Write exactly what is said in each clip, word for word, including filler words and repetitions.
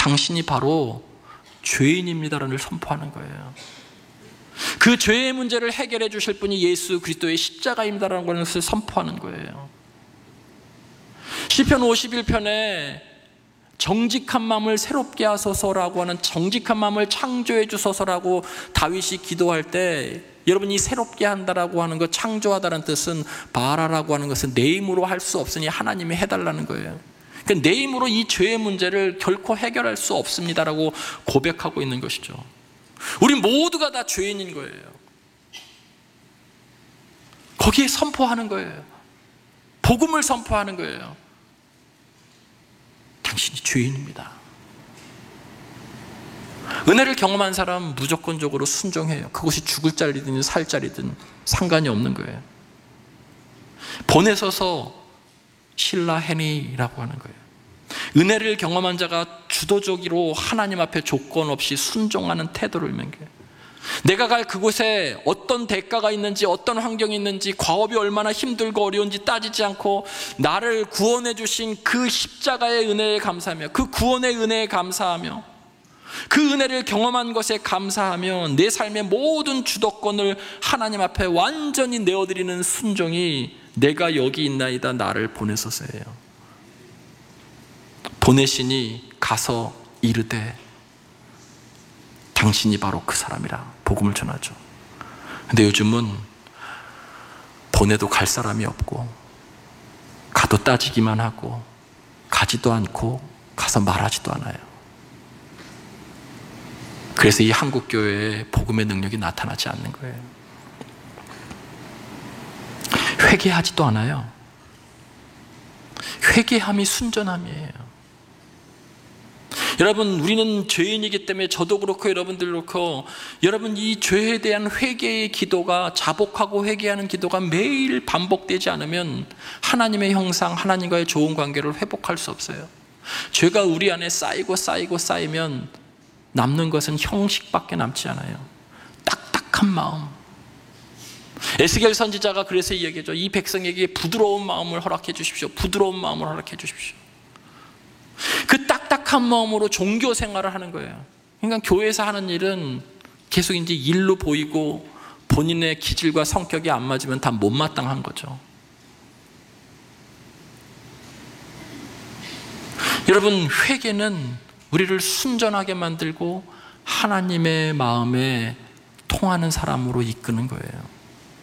당신이 바로 죄인입니다라는 선포하는 거예요. 그 죄의 문제를 해결해 주실 분이 예수 그리스도의 십자가입니다라는 것을 선포하는 거예요. 시편 오십일 편에 정직한 마음을 새롭게 하소서라고 하는 정직한 마음을 창조해 주소서라고 다윗이 기도할 때, 여러분이 새롭게 한다라고 하는 것, 창조하다는 뜻은 바라라고 하는 것은 내 힘으로 할 수 없으니 하나님이 해달라는 거예요. 그러니까 내 힘으로 이 죄의 문제를 결코 해결할 수 없습니다라고 고백하고 있는 것이죠. 우리 모두가 다 죄인인 거예요. 거기에 선포하는 거예요. 복음을 선포하는 거예요. 당신이 죄인입니다. 은혜를 경험한 사람은 무조건적으로 순종해요. 그것이 죽을 자리든 살 자리든 상관이 없는 거예요. 보내소서 실라 헤니라고 하는 거예요. 은혜를 경험한 자가 주도적으로 하나님 앞에 조건 없이 순종하는 태도를 맹겨요. 내가 갈 그곳에 어떤 대가가 있는지, 어떤 환경이 있는지, 과업이 얼마나 힘들고 어려운지 따지지 않고 나를 구원해 주신 그 십자가의 은혜에 감사하며, 그 구원의 은혜에 감사하며, 그 은혜를 경험한 것에 감사하며 내 삶의 모든 주도권을 하나님 앞에 완전히 내어드리는 순종이 내가 여기 있나이다 나를 보내소서예요. 보내시니 가서 이르되 당신이 바로 그 사람이라 복음을 전하죠. 근데 요즘은 보내도 갈 사람이 없고, 가도 따지기만 하고, 가지도 않고 가서 말하지도 않아요. 그래서 이 한국교회에 복음의 능력이 나타나지 않는 거예요. 회개하지도 않아요. 회개함이 순전함이에요. 여러분, 우리는 죄인이기 때문에 저도 그렇고 여러분들 그렇고, 여러분 이 죄에 대한 회개의 기도가, 자복하고 회개하는 기도가 매일 반복되지 않으면 하나님의 형상, 하나님과의 좋은 관계를 회복할 수 없어요. 죄가 우리 안에 쌓이고 쌓이고 쌓이면 남는 것은 형식밖에 남지 않아요. 딱딱한 마음. 에스겔 선지자가 그래서 이야기하죠. 이 백성에게 부드러운 마음을 허락해 주십시오. 부드러운 마음을 허락해 주십시오. 그 딱딱한 마음으로 종교 생활을 하는 거예요. 그러니까 교회에서 하는 일은 계속 이제 일로 보이고 본인의 기질과 성격이 안 맞으면 다 못마땅한 거죠. 여러분, 회개는 우리를 순전하게 만들고 하나님의 마음에 통하는 사람으로 이끄는 거예요.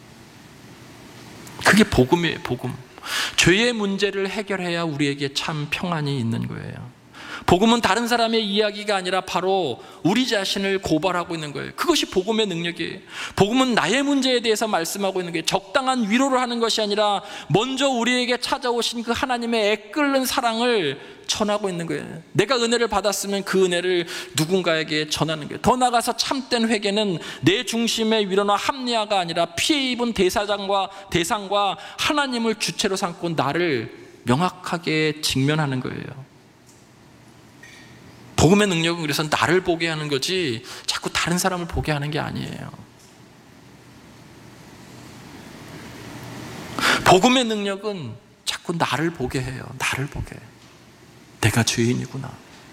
그게 복음이에요. 복음. 죄의 문제를 해결해야 우리에게 참 평안이 있는 거예요. 복음은 다른 사람의 이야기가 아니라 바로 우리 자신을 고발하고 있는 거예요. 그것이 복음의 능력이에요. 복음은 나의 문제에 대해서 말씀하고 있는 게, 적당한 위로를 하는 것이 아니라 먼저 우리에게 찾아오신 그 하나님의 애끓는 사랑을 전하고 있는 거예요. 내가 은혜를 받았으면 그 은혜를 누군가에게 전하는 거예요. 더 나아가서 참된 회개는 내 중심의 위로나 합리화가 아니라 피해 입은 대사장과 대상과 하나님을 주체로 삼고 나를 명확하게 직면하는 거예요. 복음의 능력은 그래서 나를 보게 하는 거지 자꾸 다른 사람을 보게 하는 게 아니에요. 복음의 능력은 자꾸 나를 보게 해요. 나를 보게 해요. 내가 죄인이구나.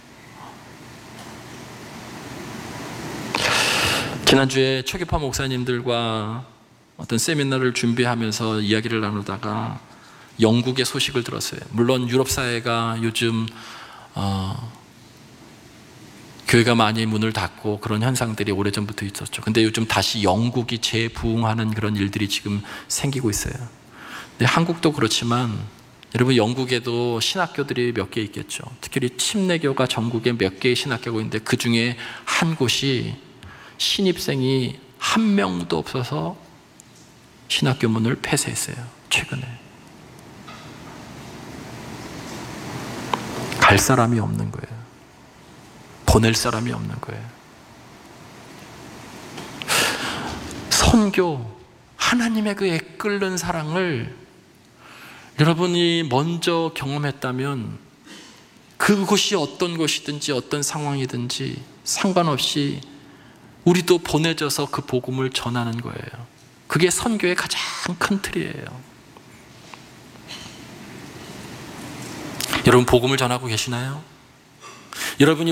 지난주에 초기파 목사님들과 어떤 세미나를 준비하면서 이야기를 나누다가 영국의 소식을 들었어요. 물론 유럽 사회가 요즘 어, 교회가 많이 문을 닫고 그런 현상들이 오래전부터 있었죠. 근데 요즘 다시 영국이 재부흥하는 그런 일들이 지금 생기고 있어요. 근데 한국도 그렇지만 여러분, 영국에도 신학교들이 몇 개 있겠죠. 특히 침례교가 전국에 몇 개의 신학교가 있는데 그 중에 한 곳이 신입생이 한 명도 없어서 신학교 문을 폐쇄했어요. 최근에. 갈 사람이 없는 거예요. 보낼 사람이 없는 거예요. 선교, 하나님의 그 애끓는 사랑을 여러분이 먼저 경험했다면 그곳이 어떤 곳이든지 어떤 상황이든지 상관없이 우리도 보내져서 그 복음을 전하는 거예요. 그게 선교의 가장 큰 틀이에요. 여러분, 복음을 전하고 계시나요? 여러분이